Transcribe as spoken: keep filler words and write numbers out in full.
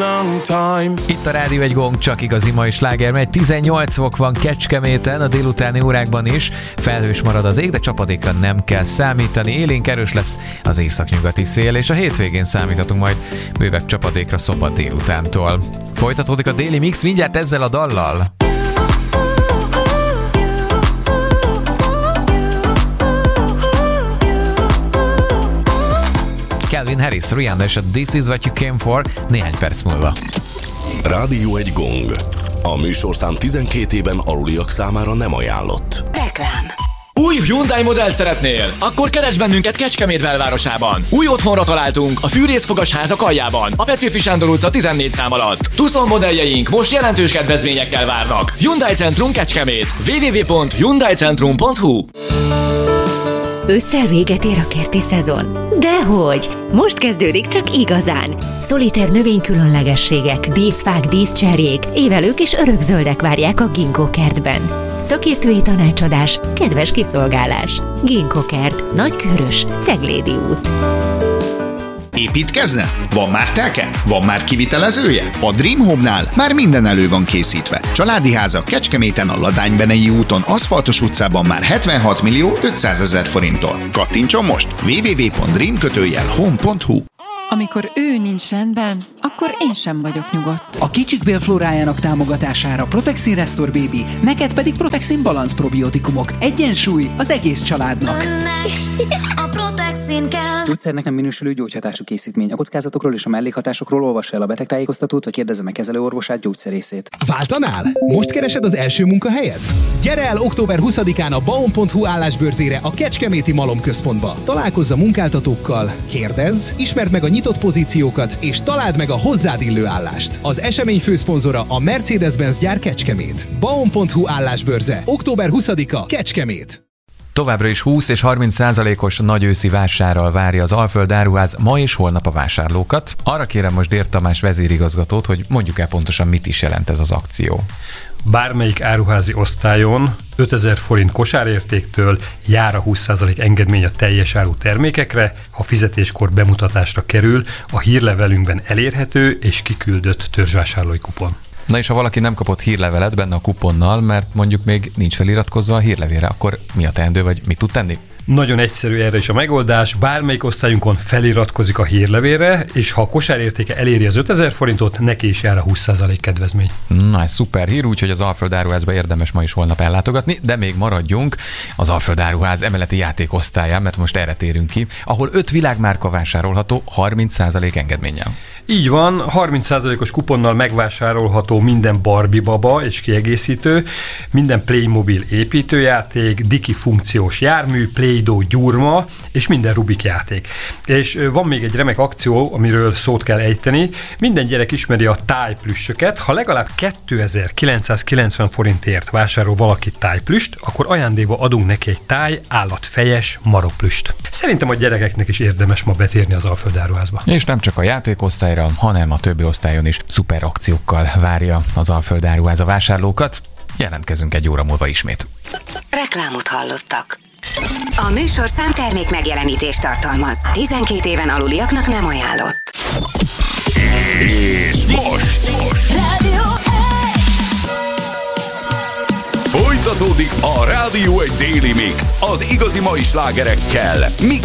long time. Itt a Rádió egy Gong, csak igazi mai sláger megy. tizennyolc fok van Kecskeméten, a délutáni órákban is. Felhős marad az ég, de csapadékra nem kell számítani. Élénk erős lesz az északnyugati szél, és a hétvégén számíthatunk majd bővebb csapadékra szombat délutántól. Folytatódik a Daily Mix mindjárt ezzel a dallal. Calvin Harris, Rihanna és a This Is What You Came For néhány perc múlva. Rádió egy Gong. A műsorszám tizenkét éven aluliak számára nem ajánlott. Reklám. Új Hyundai modellt szeretnél? Akkor keresd bennünket Kecskemét belvárosában. Új otthonra találtunk a Fűrészfogas házak aljában, a Petőfi Sándor utca tizennégy szám alatt. Tucson modelljeink most jelentős kedvezményekkel várnak. Hyundai Centrum Kecskemét. double-u double-u double-u pont hyundai centrum pont hu. Ősszel véget ér a kerti szezon? Dehogy! Most kezdődik csak igazán. Szoliter növénykülönlegességek, díszfák, díszcserjék, évelők és örökzöldek várják a Ginkgo kertben. Szakértői tanácsadás, kedves kiszolgálás. Ginkgo kert, Nagykőrös, Ceglédi út. Építkezne? Van már telke? Van már kivitelezője? A Dream Home-nál már minden elő van készítve. Családi házak Kecskeméten a Ladánybenei úton, Aszfaltos utcában már hetvenhat millió ötszázezer forinttól. Kattintson most! double-u double-u double-u pont dream kötőjel home pont hu. Amikor ő nincs rendben, akkor én sem vagyok nyugodt. A kicsik bélflórájának támogatására Protexin Restore Baby, neked pedig Protexin Balance probiotikumok. Egyensúly az egész családnak. Önnek a Protexin kell. Gyógyszernek nem minősülő gyógyhatású készítmény. A kockázatokról és a mellékhatásokról olvassa el a betegtájékoztatót, vagy kérdezze meg kezelőorvosát, gyógyszerészét. Váltanál? Most keresed az első munkahelyet? Gyere el október huszadikán a baon pont hu állásbörzére a Kecskeméti Malomközpontba. Találkozz a munkáltatókkal, kérdezz, ismerd meg a nyitott pozíciókat, és találd meg a hozzád illő állást. Az esemény főszponzora a Mercedes-Benz gyár Kecskemét. baon pont hu állásbörze. október huszadika Kecskemét. Továbbra is húsz és harminc százalékos nagy őszi vásárral várja az Alföld Áruház ma és holnap a vásárlókat. Arra kérem most Dér Tamás vezérigazgatót, hogy mondjuk el pontosan, mit is jelent ez az akció. Bármelyik áruházi osztályon ötezer forint kosárértéktől jár a húsz százalék engedmény a teljes áru termékekre, ha fizetéskor bemutatásra kerül a hírlevelünkben elérhető és kiküldött törzsvásárlói kupon. Na és ha valaki nem kapott hírlevelet benne a kuponnal, mert mondjuk még nincs feliratkozva a hírlevélre, akkor mi a teendő, vagy mit tud tenni? Nagyon egyszerű erre is a megoldás, bármelyik osztályunkon feliratkozik a hírlevélre, és ha a kosárértéke eléri az ötezer forintot, neki is jár a húsz százalék kedvezmény. Na, ez szuper hír, úgyhogy az Alföld Áruházba érdemes ma is holnap ellátogatni, de még maradjunk az Alföld Áruház emeleti játékosztályán, mert most erre térünk ki, ahol öt világmárka vásárolható harminc százalék engedménnyel. Így van, harminc százalékos kuponnal megvásárolható minden Barbie baba és kiegészítő, minden Playmobil építőjáték, Diki funkciós jármű, Play-Doh gyurma és minden Rubik játék. És van még egy remek akció, amiről szót kell ejteni. Minden gyerek ismeri a tájplüssöket. Ha legalább kétezer-kilencszázkilencven forintért vásárol valaki tájplüst, akkor ajándékba adunk neki egy táj állatfejes marokplüst. Szerintem a gyerekeknek is érdemes ma betérni az Alföld Áruházba. És nem csak a játékosztályra, hanem a többi osztályon is szuper akciókkal várja az Alföld Áruház a vásárlókat. Jelentkezünk egy óra múlva ismét. Reklámot hallottak. A műsorszám termék megjelenítést tartalmaz. tizenkét éven aluliaknak nem ajánlott. És most, most. Rádió Folytatódik a Rádió egy Daily Mix az igazi mai slágerekkel, mix